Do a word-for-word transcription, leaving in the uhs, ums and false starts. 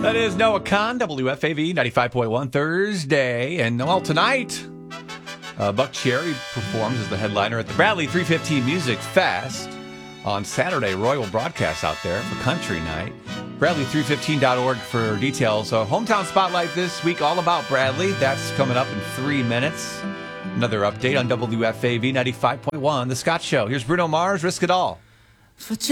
That is Noah Kahn, W F A V ninety-five point one, Thursday. And, well, tonight, uh, Buck Cherry performs as the headliner at the Bradley three fifteen Music Fest. On Saturday, Roy will broadcast out there for Country Night. Bradley three fifteen dot org for details. Uh, Hometown Spotlight this week, all about Bradley. That's coming up in three minutes. Another update on W F A V ninety-five point one, The Scott Show. Here's Bruno Mars, Risk It All.